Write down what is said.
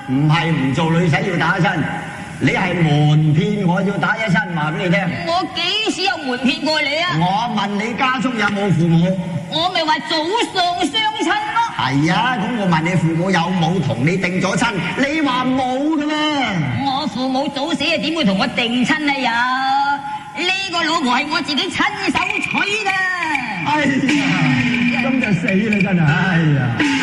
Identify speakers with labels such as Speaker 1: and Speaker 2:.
Speaker 1: 唔係唔做女仔要打一親，你係瞞騙我要打一親，話俾你聽。
Speaker 2: 我幾時有瞞騙過你啊？
Speaker 1: 我問你家中有冇父母？
Speaker 2: 我咪話早上相親咯。
Speaker 1: 係啊，咁我問你父母有冇同你定咗親？你話冇噶啦。
Speaker 2: 我父母早死啊，點會同我定親啊？有呢個老婆係我自己親手娶嘅。
Speaker 1: 哎呀，咁就死啦真係，哎呀！